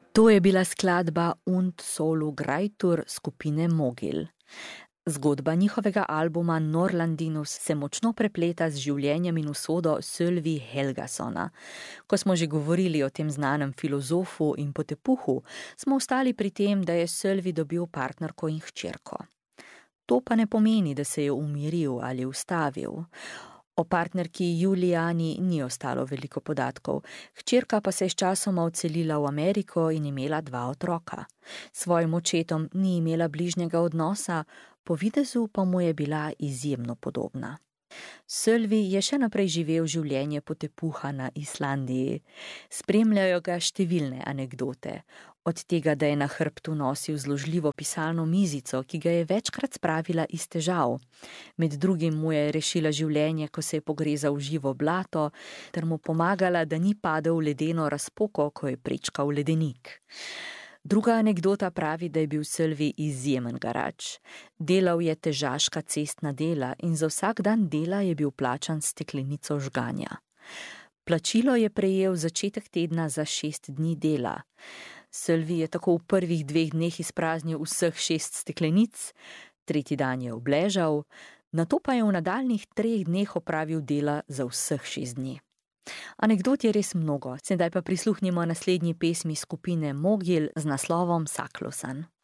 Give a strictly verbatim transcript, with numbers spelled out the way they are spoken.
To je bila skladba Und solu Greitur skupine Mogil. Zgodba njihovega albuma Norlandinus se močno prepleta z življenjem in usodo Sölvi Helgasona. Ko smo že govorili o tem znanem filozofu in potepuhu, smo ostali pri tem, da je Sölvi dobil partnerko in hčerko. To pa ne pomeni, da se je umiril ali ustavil. O partnerki Julijani ni ostalo veliko podatkov, hčerka pa se je sčasoma odselila v Ameriko in imela dva otroka. S svojim očetom ni imela bližnjega odnosa, po videzu pa mu je bila izjemno podobna. Sölvi je še naprej živel življenje potepuha na Islandiji. Spremljajo ga številne anekdote. Od tega, da je na hrbtu nosil zložljivo pisalno mizico, ki ga je večkrat spravila iz težav. Med drugim mu je rešila življenje, ko se je pogrezal v živo blato, ter mu pomagala, da ni padel v ledeno razpoko, ko je prečkal ledenik. Druga anekdota pravi, da je bil Sölvi izjemen garač. Delal je težaška cestna dela in za vsak dan dela je bil plačan s steklenico žganja. Plačilo je prejel začetek tedna za šest dni dela. Sölvi je tako v prvih dveh dneh izpraznil vseh šest steklenic, tretji dan je obležal, nato pa je v nadaljnjih treh dneh opravil dela za vseh šest dni. Anekdot je res mnogo, sedaj pa prisluhnimo naslednji pesmi skupine Mogil z naslovom Saklosan.